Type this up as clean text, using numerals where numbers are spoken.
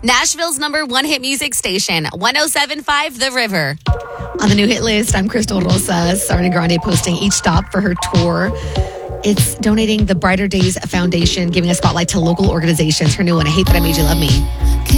Nashville's #1 hit music station, 107.5 The River. On the new hit list, I'm Crystal Rosas. Ariana Grande posting each stop for her tour. It's donating the Brighter Days Foundation, giving a spotlight to local organizations. Her new one, I Hate That I Made You Love Me.